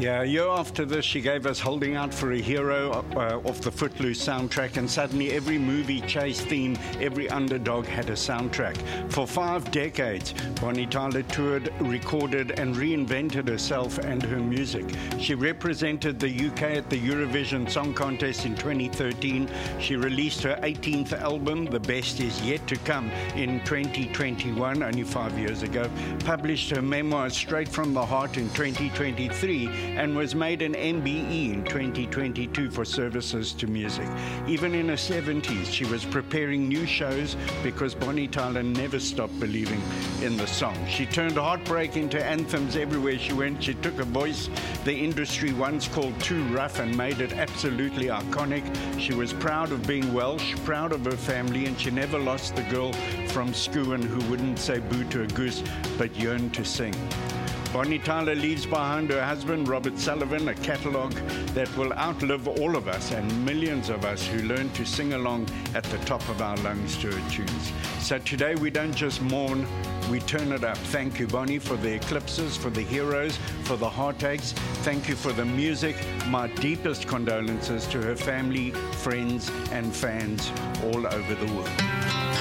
Yeah, a year after this, she gave us Holding Out for a Hero off the Footloose soundtrack, and suddenly every movie chase theme, every underdog had a soundtrack. For 5 decades, Bonnie Tyler toured, recorded, and reinvented herself and her music. She represented the UK at the Eurovision Song Contest in 2013. She released her 18th album, The Best Is Yet to Come, in 2021, only 5 years ago, published her memoir Straight from the Heart in 2023, and was made an MBE in 2022 for services to music. Even in her 70s, she was preparing new shows because Bonnie Tyler never stopped believing in the song. She turned heartbreak into anthems everywhere she went. She took a voice the industry once called too rough and made it absolutely iconic. She was proud of being Welsh, proud of her family, and she never lost the girl from Scuin who wouldn't say boo to a goose but yearned to sing. Bonnie Tyler leaves behind her husband, Robert Sullivan, a catalogue that will outlive all of us and millions of us who learn to sing along at the top of our lungs to her tunes. So today we don't just mourn, we turn it up. Thank you, Bonnie, for the eclipses, for the heroes, for the heartaches. Thank you for the music. My deepest condolences to her family, friends, and fans all over the world.